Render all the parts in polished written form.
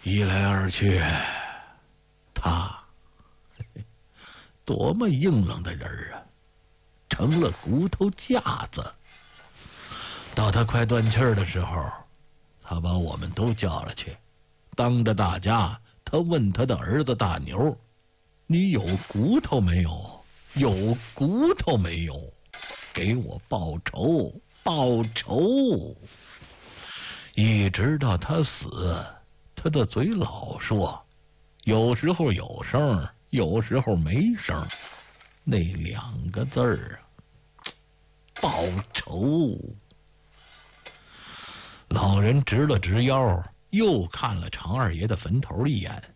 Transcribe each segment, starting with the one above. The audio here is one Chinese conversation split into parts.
一来二去，他多么硬朗的人啊，成了骨头架子。到他快断气儿的时候，他把我们都叫了去，当着大家，他问他的儿子大牛：“你有骨头没有？有骨头没有？给我报仇！报仇！”一直到他死，他的嘴老说，有时候有声，有时候没声，那2个字儿啊，报仇。老人直了直腰，又看了常二爷的坟头一眼。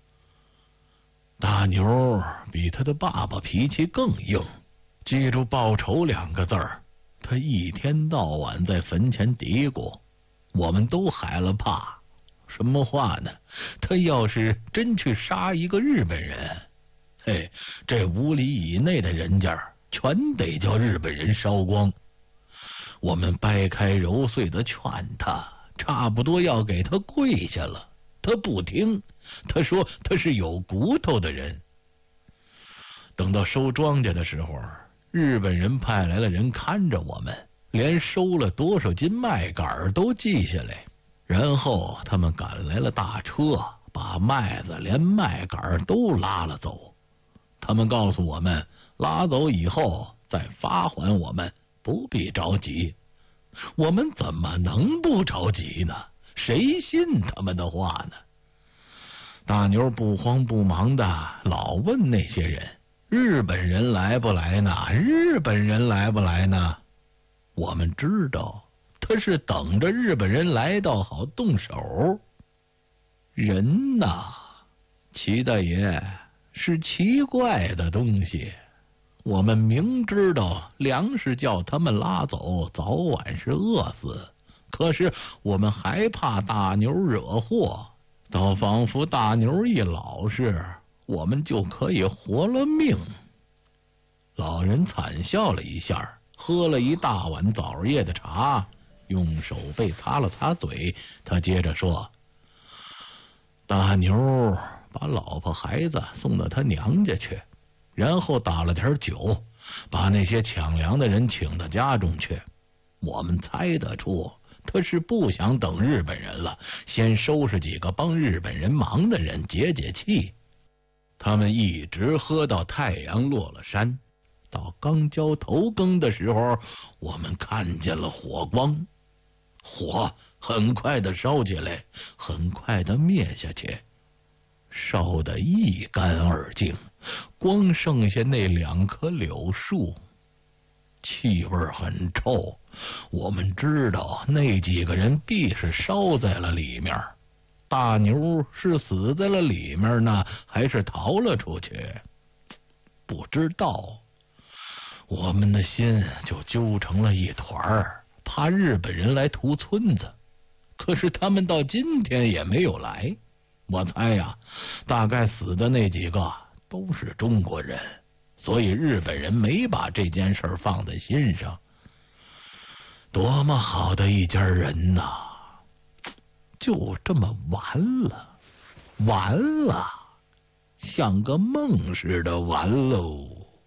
大牛比他的爸爸脾气更硬，记住报仇2个字儿，他一天到晚在坟前嘀咕，我们都害了怕。什么话呢？他要是真去杀一个日本人，嘿，这5里以内的人家全得叫日本人烧光。我们掰开揉碎的劝他，差不多要给他跪下了，他不听，他说他是有骨头的人。等到收庄稼的时候，日本人派来了人看着我们，连收了多少斤麦秆都记下来，然后他们赶来了大车，把麦子连麦秆都拉了走。他们告诉我们，拉走以后再发还我们，不必着急。我们怎么能不着急呢？谁信他们的话呢？大牛不慌不忙的老问那些人，日本人来不来呢？日本人来不来呢？我们知道他是等着日本人来到好动手。人呐，齐大爷，是奇怪的东西。我们明知道粮食叫他们拉走，早晚是饿死，可是我们还怕大牛惹祸，倒仿佛大牛一老实，我们就可以活了命。老人惨笑了一下，喝了一大碗枣叶的茶，用手背擦了擦嘴，他接着说：“大牛把老婆孩子送到他娘家去，然后打了点酒，把那些抢粮的人请到家中去。我们猜得出，他是不想等日本人了，先收拾几个帮日本人忙的人解解气。”他们一直喝到太阳落了山，到刚交头更的时候，我们看见了火光，火很快的烧起来，很快的灭下去，烧得一干二净，光剩下那2棵柳树，气味很臭。我们知道那几个人必是烧在了里面，大牛是死在了里面呢，还是逃了出去？不知道。我们的心就揪成了一团，怕日本人来屠村子，可是他们到今天也没有来。我猜呀，大概死的那几个都是中国人，所以日本人没把这件事放在心上。多么好的一家人呐，就这么完了，完了，像个梦似的完喽。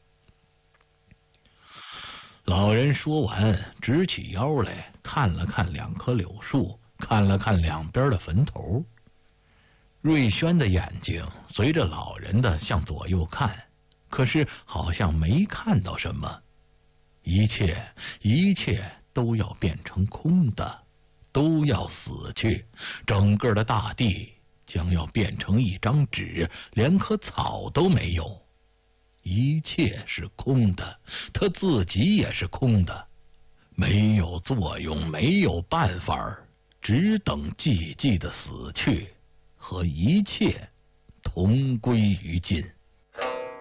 老人说完，直起腰来，看了看2棵柳树，看了看两边的坟头。瑞轩的眼睛随着老人的向左右看，可是好像没看到什么。一切都要变成空的，都要死去，整个的大地将要变成一张纸，连棵草都没有。一切是空的，他自己也是空的，没有作用，没有办法，只等寂寂的死去，和一切同归于尽。